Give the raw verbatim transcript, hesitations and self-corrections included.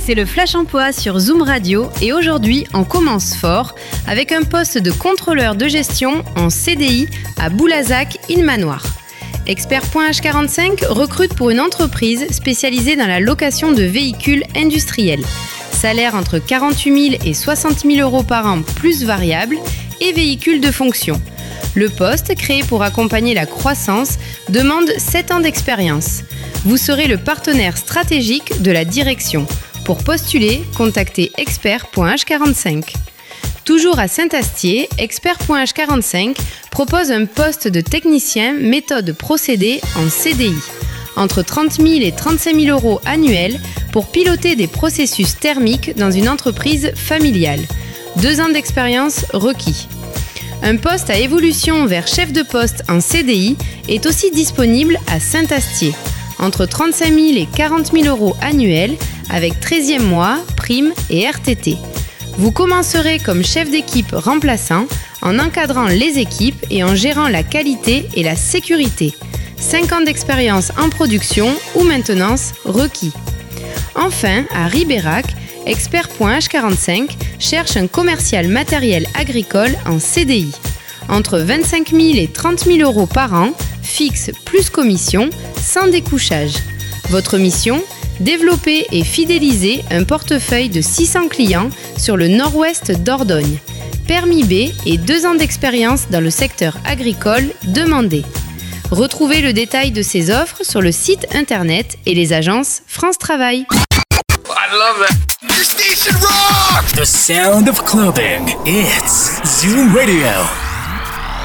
C'est le Flash Emploi sur Zoom Radio et aujourd'hui on commence fort avec un poste de contrôleur de gestion en C D I à Boulazac, Île-Manoir. Expert.H quarante-cinq recrute pour une entreprise spécialisée dans la location de véhicules industriels. Salaire entre quarante-huit mille et soixante mille euros par an plus variable et véhicules de fonction. Le poste, créé pour accompagner la croissance, demande sept ans d'expérience. Vous serez le partenaire stratégique de la direction. Pour postuler, contactez Expert.H quarante-cinq. Toujours à Saint-Astier, Expert.H quarante-cinq propose un poste de technicien méthode procédé en C D I, entre trente mille et trente-cinq mille euros annuels pour piloter des processus thermiques dans une entreprise familiale. Deux ans d'expérience requis. Un poste à évolution vers chef de poste en C D I est aussi disponible à Saint-Astier, entre trente-cinq mille et quarante mille euros annuels avec treizième mois, prime et R T T. Vous commencerez comme chef d'équipe remplaçant en encadrant les équipes et en gérant la qualité et la sécurité. cinq ans d'expérience en production ou maintenance requis. Enfin, à Ribérac, Expert.H quarante-cinq cherche un commercial matériel agricole en C D I. Entre vingt-cinq mille et trente mille euros par an, fixe plus commission, sans découchage. Votre mission ? Développer et fidéliser un portefeuille de six cents clients sur le nord-ouest d'Ordogne. Permis B et deux ans d'expérience dans le secteur agricole demandé. Retrouvez le détail de ces offres sur le site internet et les agences France Travail. I love it. Your station rocks! The sound of clubbing. It's Zoom Radio.